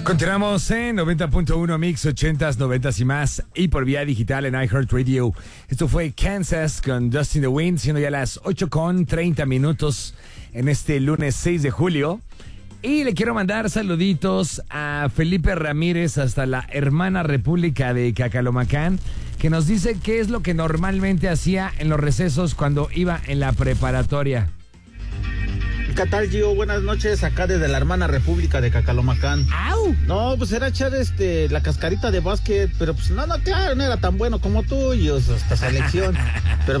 Continuamos en 90.1 Mix 80s, 90s y más, y por vía digital en iHeartRadio. Esto fue Kansas con Dust in the Wind, siendo ya las 8:30 en este lunes 6 de julio. Y le quiero mandar saluditos a Felipe Ramírez hasta la hermana República de Cacalomacán, que nos dice qué es lo que normalmente hacía en los recesos cuando iba en la preparatoria. ¿Qué tal, Gio? Buenas noches, acá desde la hermana República de Cacalomacán. ¡Au! No, pues era echar la cascarita de básquet, pero pues no, claro, no era tan bueno como tú y hasta selección. Pero